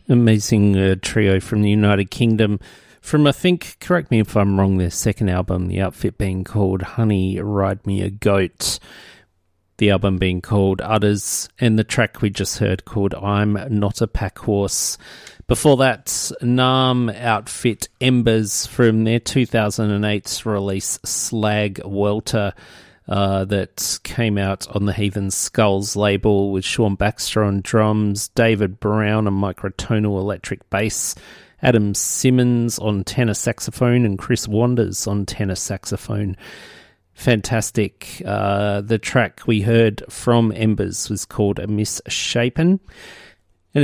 Amazing trio from the United Kingdom. From, I think, correct me if I'm wrong, their second album, the outfit being called Honey, Ride Me a Goat. The album being called Udders, and the track we just heard called I'm Not a Pack Horse. Before that, Naarm outfit Embers from their 2008 release Slag Welter. That came out on the Heathen Skulls label with Sean Baxter on drums, David Brown on microtonal electric bass, Adam Simmons on tenor saxophone, and Chris Wanders on tenor saxophone. Fantastic. The track we heard from Embers was called Misshapen.